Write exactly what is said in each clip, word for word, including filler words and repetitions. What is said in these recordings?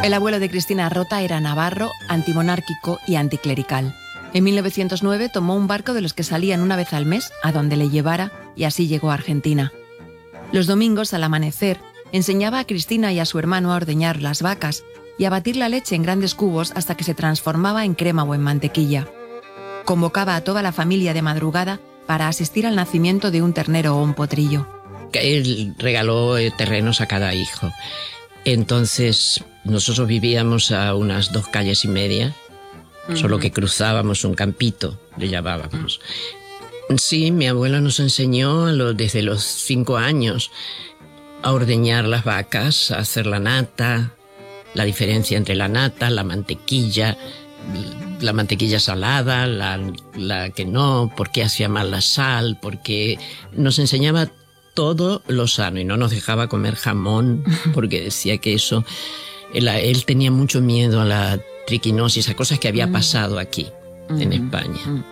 El abuelo de Cristina Rota era navarro, antimonárquico y anticlerical. En mil novecientos nueve tomó un barco de los que salían una vez al mes a donde le llevara y así llegó a Argentina. Los domingos, al amanecer, enseñaba a Cristina y a su hermano a ordeñar las vacas y a batir la leche en grandes cubos hasta que se transformaba en crema o en mantequilla. Convocaba a toda la familia de madrugada para asistir al nacimiento de un ternero o un potrillo. Él regaló terrenos a cada hijo. Entonces, nosotros vivíamos a unas dos calles y media, uh-huh. Solo que cruzábamos un campito, le llamábamos. Sí, mi abuela nos enseñó a lo, desde los cinco años a ordeñar las vacas, a hacer la nata, la diferencia entre la nata, la mantequilla, la mantequilla salada, la, la que no, por qué hacía mal la sal, porque nos enseñaba todo lo sano y no nos dejaba comer jamón porque decía que eso, él, él tenía mucho miedo a la triquinosis, a cosas que había pasado aquí mm. en España. Mm.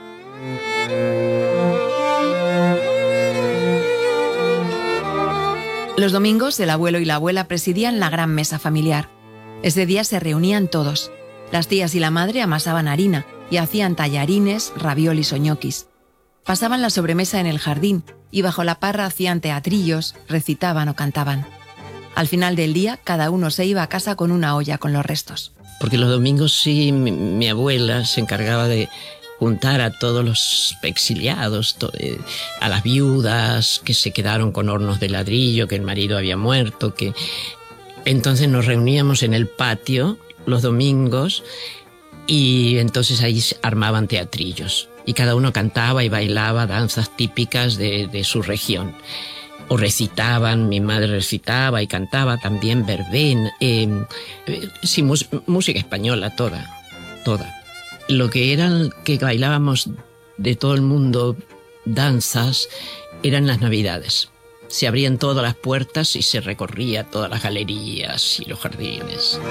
Los domingos el abuelo y la abuela presidían la gran mesa familiar. Ese día se reunían todos. Las tías y la madre amasaban harina y hacían tallarines, raviolis o ñoquis. Pasaban la sobremesa en el jardín y bajo la parra hacían teatrillos, recitaban o cantaban. Al final del día, cada uno se iba a casa con una olla con los restos. Porque los domingos sí, mi, mi abuela se encargaba de juntar a todos los exiliados, to, eh, a las viudas que se quedaron con hornos de ladrillo, que el marido había muerto, que... Entonces nos reuníamos en el patio los domingos y entonces ahí armaban teatrillos. Y cada uno cantaba y bailaba danzas típicas de, de su región. O recitaban, mi madre recitaba y cantaba también verbena, eh, eh, sí, mus, música española toda, toda. Lo que eran, que bailábamos de todo el mundo, danzas, eran las Navidades. Se abrían todas las puertas y se recorría todas las galerías y los jardines.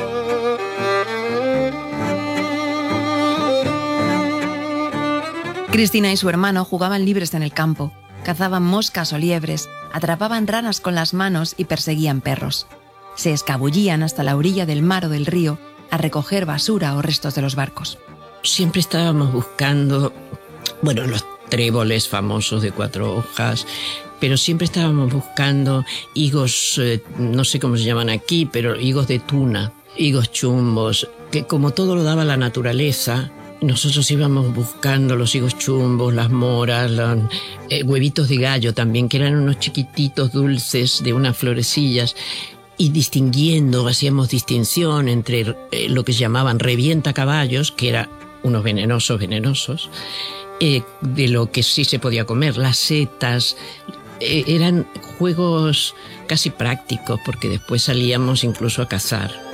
Cristina y su hermano jugaban libres en el campo, cazaban moscas o liebres, atrapaban ranas con las manos y perseguían perros. Se escabullían hasta la orilla del mar o del río a recoger basura o restos de los barcos. Siempre estábamos buscando, bueno, los tréboles famosos de cuatro hojas, pero siempre estábamos buscando higos, eh, no sé cómo se llaman aquí, pero higos de tuna, higos chumbos, que como todo lo daba la naturaleza, nosotros íbamos buscando los higos chumbos, las moras, los eh, huevitos de gallo también, que eran unos chiquititos dulces de unas florecillas, y distinguiendo, hacíamos distinción entre eh, lo que se llamaban revienta caballos, que eran unos venenosos venenosos, eh, de lo que sí se podía comer, las setas. Eh, eran juegos casi prácticos, porque después salíamos incluso a cazar.